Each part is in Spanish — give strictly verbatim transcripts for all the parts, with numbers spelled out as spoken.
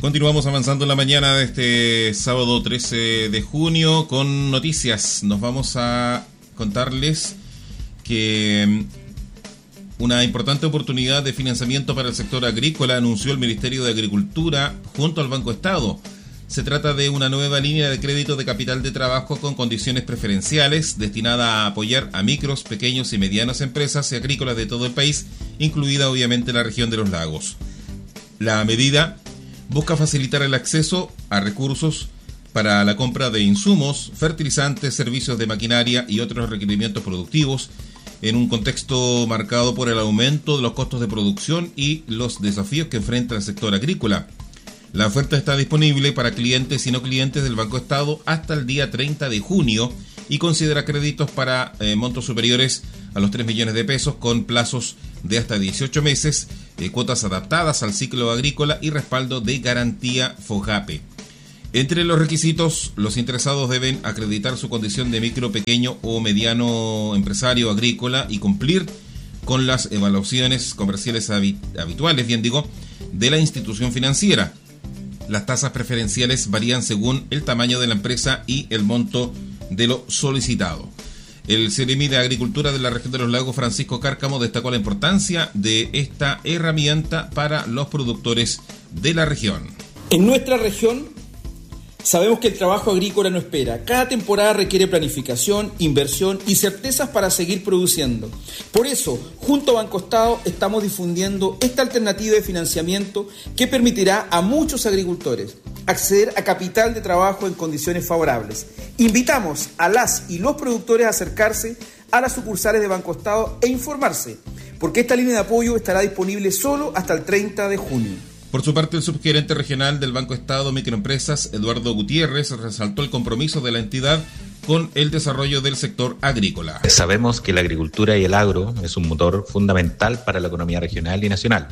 Continuamos avanzando en la mañana de este sábado trece de junio con noticias. Nos vamos a contarles que una importante oportunidad de financiamiento para el sector agrícola anunció el Ministerio de Agricultura junto al Banco Estado. Se trata de una nueva línea de crédito de capital de trabajo con condiciones preferenciales destinada a apoyar a micros, pequeños y medianas empresas y agrícolas de todo el país, incluida obviamente la región de los lagos. La medida busca facilitar el acceso a recursos para la compra de insumos, fertilizantes, servicios de maquinaria y otros requerimientos productivos en un contexto marcado por el aumento de los costos de producción y los desafíos que enfrenta el sector agrícola. La oferta está disponible para clientes y no clientes del Banco Estado hasta el día treinta de junio y considera créditos para eh, montos superiores a los tres millones de pesos con plazos de hasta dieciocho meses, eh, cuotas adaptadas al ciclo agrícola y respaldo de garantía FOGAPE. Entre los requisitos, los interesados deben acreditar su condición de micro, pequeño o mediano empresario agrícola y cumplir con las evaluaciones comerciales habit- habituales, bien digo, de la institución financiera. Las tasas preferenciales varían según el tamaño de la empresa y el monto de lo solicitado. El Ceremi de Agricultura de la región de los lagos, Francisco Cárcamo, destacó la importancia de esta herramienta para los productores de la región. En nuestra región sabemos que el trabajo agrícola no espera. Cada temporada requiere planificación, inversión y certezas para seguir produciendo. Por eso, junto a Banco Estado, estamos difundiendo esta alternativa de financiamiento que permitirá a muchos agricultores acceder a capital de trabajo en condiciones favorables. Invitamos a las y los productores a acercarse a las sucursales de Banco Estado e informarse, porque esta línea de apoyo estará disponible solo hasta el treinta de junio. Por su parte, el subgerente regional del Banco Estado Microempresas, Eduardo Gutiérrez, resaltó el compromiso de la entidad con el desarrollo del sector agrícola. Sabemos que la agricultura y el agro es un motor fundamental para la economía regional y nacional.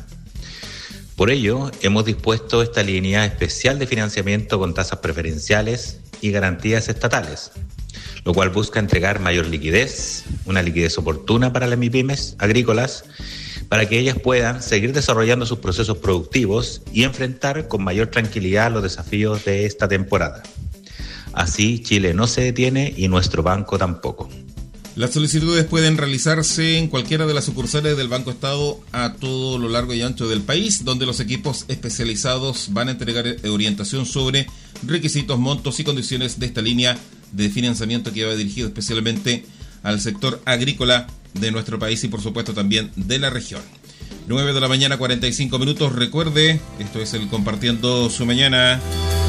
Por ello, hemos dispuesto esta línea especial de financiamiento con tasas preferenciales y garantías estatales, lo cual busca entregar mayor liquidez, una liquidez oportuna para las MIPYMES agrícolas, para que ellas puedan seguir desarrollando sus procesos productivos y enfrentar con mayor tranquilidad los desafíos de esta temporada. Así, Chile no se detiene y nuestro banco tampoco. Las solicitudes pueden realizarse en cualquiera de las sucursales del Banco Estado a todo lo largo y ancho del país, donde los equipos especializados van a entregar orientación sobre requisitos, montos y condiciones de esta línea de financiamiento que va dirigido especialmente al sector agrícola de nuestro país y por supuesto también de la región. nueve de la mañana, cuarenta y cinco minutos. Recuerde, esto es el Compartiendo su Mañana.